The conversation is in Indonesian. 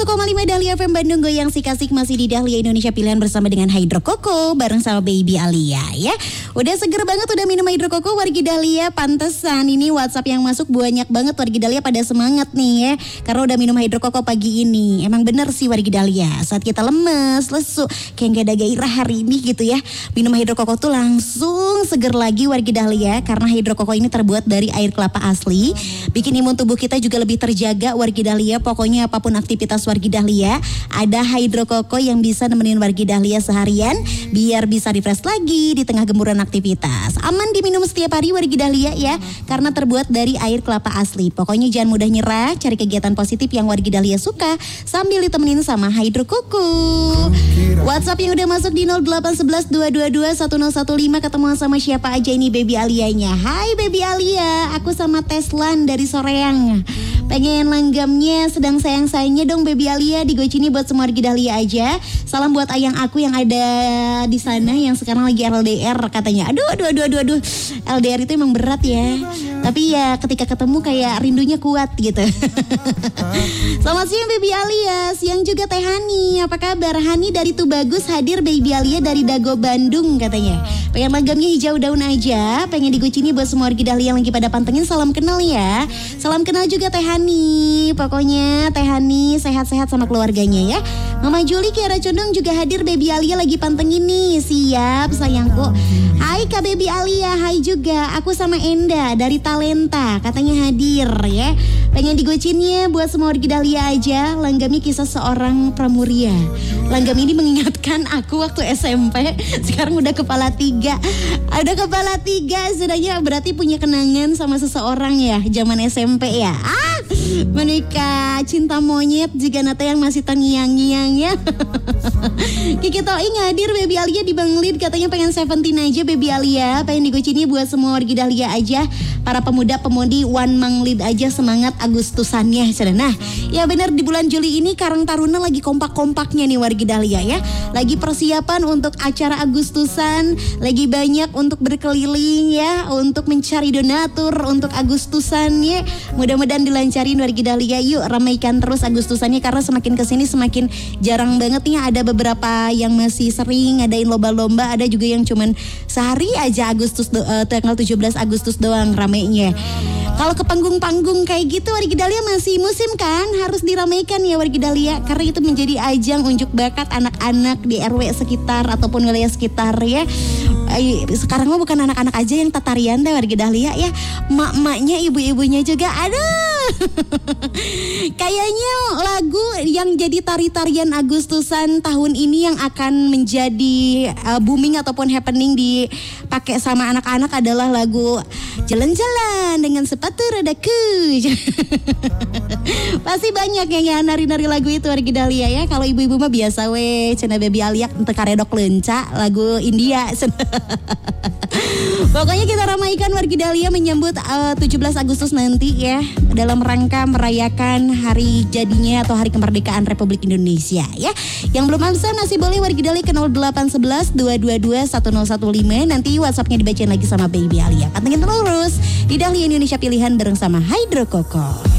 1,5 Dahlia FM Bandung goyang sik-asik masih di Dahlia Indonesia pilihan bersama dengan Hydro Coco bareng sama Baby Alia ya. Udah seger banget udah minum Hydro Coco wargi Dahlia, pantesan ini WhatsApp yang masuk banyak banget wargi Dahlia pada semangat nih ya. Karena udah minum Hydro Coco pagi ini. Emang bener sih wargi Dahlia, saat kita lemes, lesu, kayak gak ada gairah hari ini gitu ya. Minum Hydro Coco tuh langsung seger lagi wargi Dahlia karena Hydro Coco ini terbuat dari air kelapa asli. Bikin imun tubuh kita juga lebih terjaga wargi Dahlia. Pokoknya apapun aktivitas wargi Dahlia, ada Hydro Coco yang bisa nemenin wargi Dahlia seharian biar bisa refresh lagi di tengah gemuruhan aktivitas. Aman diminum setiap hari wargi Dahlia ya, karena terbuat dari air kelapa asli. Pokoknya jangan mudah nyerah, cari kegiatan positif yang wargi Dahlia suka sambil ditemenin sama Hydro Coco. WhatsApp yang udah masuk di 0811-222-1015 ketemu sama siapa aja ini Baby Alianya. Hai Baby Alia, aku sama Teslan dari Soreang. Pengen langgamnya sedang sayang-sayangnya dong Baby Alia di Gocini buat semua wargi Dahlia aja. Salam buat ayang aku yang ada di sana yang sekarang lagi LDR katanya. Aduh. LDR itu emang berat ya. Tapi ya ketika ketemu kayak rindunya kuat gitu. Selamat siang Baby Alia. Siang juga Teh Hani. Apa kabar? Hani dari Tubagus hadir Baby Alia dari Dago Bandung katanya. Pengen lagamnya hijau daun aja. Pengen di Gocini buat semua wargi Dahlia yang lagi pada pantengin. Salam kenal ya. Salam kenal juga Teh Hani. Pokoknya Teh Hani sehat-sehat sama keluarganya ya. Mama Juli Kiara Condong juga hadir Baby Alia lagi pantengin nih. Siap sayangku. Hai Kak Baby Alia. Hai juga. Aku sama Enda dari Talenta katanya hadir ya. Pengen digocinnya buat semua wargi Dahlia aja. Langgami kisah seorang pramuria. Langgam ini mengingatkan aku waktu SMP. Sekarang udah kepala 3. Ada kepala 3 sebenarnya berarti punya kenangan sama seseorang ya. Zaman SMP ya. Menikah cinta monyet jika nata yang masih terngiang-ngiang ya. Kiki Toing hadir Baby Alia di Banglid katanya pengen 17 aja Baby Alia. Pengen digocini buat semua wargi Dahlia aja. Para pemuda-pemudi One Manglid aja semangat Agustusannya. Nah ya benar di bulan Juli ini Karang Taruna lagi kompak-kompaknya nih wargi Dahlia ya. Lagi persiapan untuk acara Agustusan. Lagi banyak untuk berkeliling ya. Untuk mencari donatur untuk Agustusan ya. Mudah-mudahan dilancarin wargi Dahlia. Yuk ramaikan terus Agustusannya karena semakin kesini semakin jarang banget nih. Ada beberapa yang masih sering ngadain lomba-lomba. Ada juga yang cuman sehari aja Agustus tanggal 17 Agustus doang ramainya. Kalau ke panggung-panggung kayak gitu wargi Dahlia masih musim kan, harus diramaikan ya wargi Dahlia karena itu menjadi ajang unjuk bakat anak-anak di RW sekitar ataupun wilayah sekitar ya. Sekarang mah bukan anak-anak aja yang tatarian deh wargi Dahlia ya, mak-maknya, ibu-ibunya juga. Aduh. Kayaknya lagu yang jadi tari-tarian Agustusan tahun ini yang akan menjadi booming ataupun happening dipakai sama anak-anak adalah lagu Jalan-jalan dengan sepatu rodaku. Pasti banyak yang nari-nari lagu itu wargi Dahlia ya. Kalau ibu-ibu mah biasa cenah Baby Alia ente karedok lenca lagu India. Pokoknya kita ramaikan wargi Dahlia menyambut 17 Agustus nanti ya, dalam rangka merayakan hari jadinya atau hari kemerdekaan Republik Indonesia ya. Yang belum pesan masih boleh wargi Dahlia ke 0811-222-1015. Nanti WhatsAppnya dibacain lagi sama Baby Alia. Pantengin terus di Dahlia Indonesia pilihan bareng sama Hydro Coco.